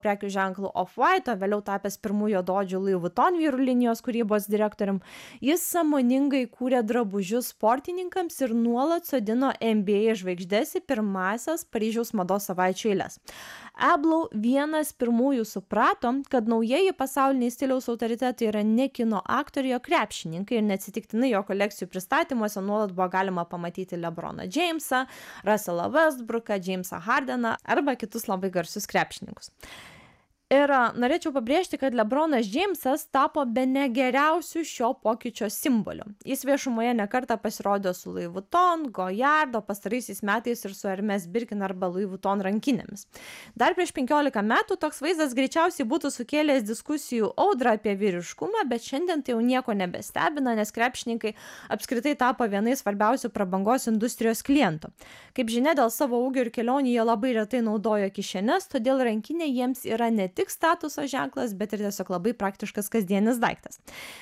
prekių ženklu Off-White, o vėliau tapęs pirmųjų juodaodžių Louis Vuitton vyrų linijos kūrybos direktorium, jis sąmoningai kūrė drabužius sportininkams ir nuolat sodino NBA žvaigždės į pirmąsias Paryžiaus mados savaičių eiles. Abloh vienas pirmųjų suprato, kad naujieji pasauliniai stiliaus autoritetai yra ne kino aktoriai, o krepšininkai, ir neatsitiktinai jo kolekcijų pristatymuose nuolat buvo galima pamatyti LeBroną Jamesą, Russellą Westbrooką, Jamesą Hardeną arba kitus labai garsius krepšininkus. Ir norėčiau pabrėžti, kad LeBronas Jamesas tapo bene geriausiu šio pokyčio simboliu. Jis viešumoje nekartą pasirodė su Louis Vuitton, Goyard, o pastaraisiais metais ir su Hermes Birkin arba Louis Vuitton rankinėmis. Dar prieš 15 metų toks vaizdas greičiausiai būtų sukėlęs diskusijų audrą apie vyriškumą, bet šiandien tai jau nieko nebestebina, nes krepšininkai apskritai tapo vienais svarbiausių prabangos industrijos klientų. Kaip žinia, dėl savo ūgio ir kelionių jie labai retai naudojo kišenes, todėl rankinė jiems yra ne tik statuso ženklas, bet ir tiesiog labai praktiškas kasdienis daiktas.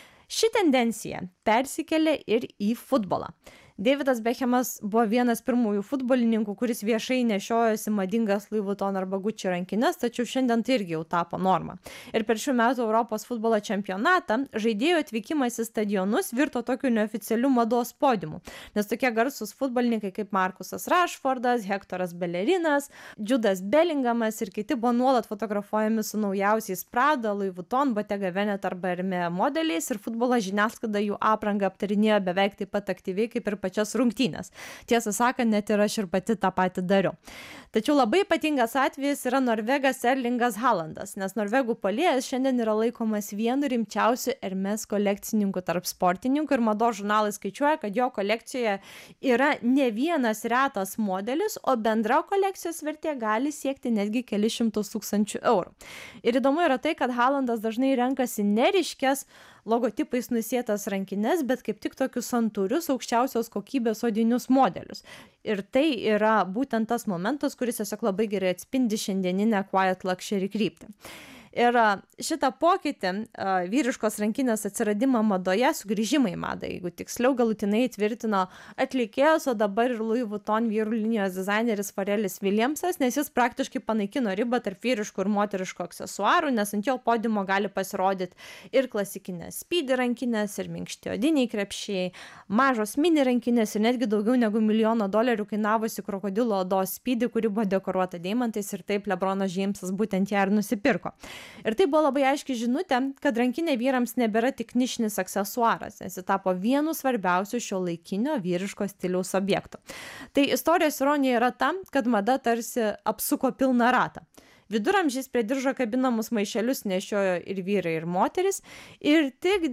Ši tendencija persikėlė ir į futbolą. Davidas Beckhamas buvo vienas pirmųjų futbolininkų, kuris viešai nešiojosi madingas Louis Vuitton arba Gucci rankines, tačiau šiandien tai irgi jau tapo norma. Ir per šių metų Europos futbolo čempionatą žaidėjų atvykimas į stadionus virto tokiu neoficialiu mados podiumu, nes tokie garsūs futbolininkai kaip Marcusas Rashfordas, Hectoras Bellerinas, Judas Bellingamas ir kiti buvo nuolat fotografuojami su naujausiais Prada, Louis Vuitton, Bottega Veneta arba Hermès modeliais, ir futbolo žiniasklaida jų aprangą aptarinėjo beveik taip pat aktyviai kaip ir pačias rungtynes. Tiesą sakant, net ir aš ir pati tą patį dariau. Tačiau labai ypatingas atvejis yra norvegas Erlingas Haalandas, nes norvegų puolėjas šiandien yra laikomas vienu rimčiausių Hermès kolekcininkų tarp sportininkų, ir mados žurnalai skaičiuoja, kad jo kolekcijoje yra ne vienas retas modelis, o bendra kolekcijos vertė gali siekti netgi kelius šimtus tūkstančių eurų. Ir įdomu yra tai, kad Haalandas dažnai renkasi neryškias logotipais nusėtas rankines, bet kaip tik tokius santūrius aukščiausios kokybės odinius modelius. Ir tai yra būtent tas momentas, kuris tiesiog labai gerai atspindi šiandieninę quiet luxury kryptį. Ir šitą pokytį, vyriškos rankinės atsiradimą madoje, sugrįžimą į madą, jeigu tiksliau, galutinai įtvirtino atlikėjas, o dabar ir Louis Vuitton vyrų linijos dizaineris Pharrellis Williamsas, nes jis praktiškai panaikino ribą tarp vyriškų ir moteriškų aksesuarų, nes ant jo podiumo gali pasirodyti ir klasikinės speedy rankinės, ir minkšti odiniai krepšiai, mažos mini rankinės ir netgi daugiau negu $1 000 000 kainavusi krokodilo odos speedy, kuri buvo dekoruota deimantais, ir taip LeBronas Jamesas būtent ją ir nusipirko. Ir tai buvo labai aiški žinutė, kad rankinė vyrams nebėra tik nišinis aksesuaras, nes ji tapo vienu svarbiausių šiuolaikinio vyriško stiliaus objektų. Tai istorijos ironija yra ta, kad mada tarsi apsuko pilną ratą. Viduramžiais prie diržo kabinamus maišelius nešiojo ir vyrai, ir moteris, ir tik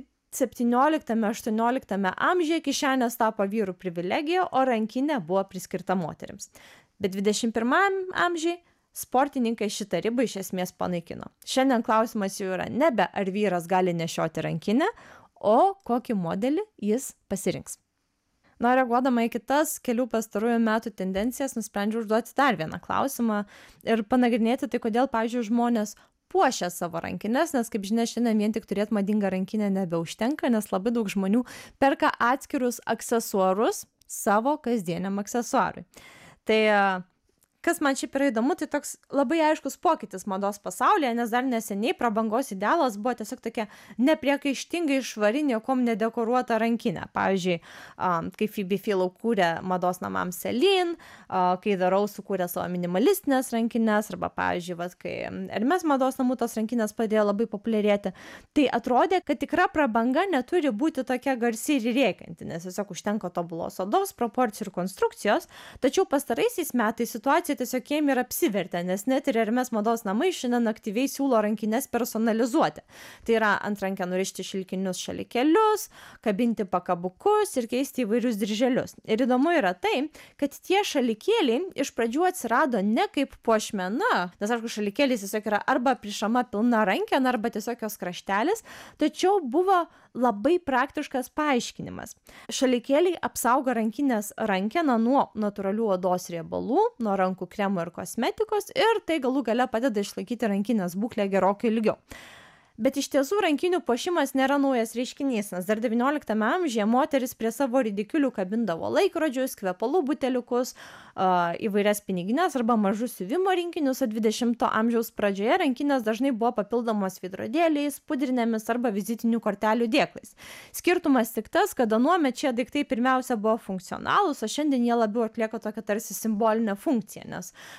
17-18 amžiuje kišenės tapo vyrų privilegija, o rankinė buvo priskirta moterims. Bet 21 amžiuje sportininkai šitą ribą iš esmės panaikino. Šiandien klausimas jau yra nebe ar vyras gali nešioti rankinę, o kokį modelį jis pasirinks. Na, reaguodama į kitas kelių pastarųjų metų tendencijas, nusprendžiau užduoti dar vieną klausimą ir panagrinėti tai, kodėl, pavyzdžiui, žmonės puošia savo rankines, nes, kaip žinia, šiandien vien tik turėti madingą rankinę nebeužtenka, nes labai daug žmonių perka atskirus aksesuarus savo kasdieniam aksesuarui. Tai kas man šiaip yra įdomu, tai toks labai aiškus pokytis mados pasaulyje, nes dar neseniai prabangos idealas buvo tiesiog tokia nepriekaištingai švari, niekom nedekoruota rankinė. Pavyzdžiui, kai Phoebe Philo kūrė mados namams Celine, kai Darau sukūrė savo minimalistinės rankinės, arba, pavyzdžiui, kai Hermes mados namų tos rankinės pradėjo labai populiarėti, tai atrodė, kad tikra prabanga neturi būti tokia garsi ir rėkianti, nes tiesiog užtenka tobulos odos, proporcijų ir konstrukcijos, tačiau pastaraisiais metais situacija tiesiog jiem ir apsivertė, nes net ir Hermes mados namai šiandien aktyviai siūlo rankines personalizuoti. Tai yra ant rankę nurišti šilkinius šalikėlius, kabinti pakabukus ir keisti įvairius dirželius. Ir įdomu yra tai, kad tie šalikėliai iš pradžių atsirado ne kaip puošmena, nes aišku, šalikėlis tiesiog yra arba prišama pilna rankena, arba tiesiog jos kraštelis, tačiau buvo labai praktiškas paaiškinimas. Šalikėliai apsaugo rankinės rankeną nuo natūralių odos riebalų, nuo rankų kremo ir kosmetikos, ir tai galų gale padeda išlaikyti rankinės būklę gerokai ilgiau. Bet iš tiesų rankinių puošimas nėra naujas reiškinys, nes dar XIX amžiuje moteris prie savo ridikiulių kabindavo laikrodžius, kvepalų buteliukus, įvairias pinigines arba mažus siuvimo rinkinius, o XX amžiaus pradžioje rankinės dažnai buvo papildomos veidrodėliais, pudrinėmis arba vizitinių kortelių dėklais. Skirtumas tik tas, kad anuomet šie daiktai pirmiausia buvo funkcionalūs, o šiandien jie labiau atlieka tokią tarsi simbolinę funkciją, nes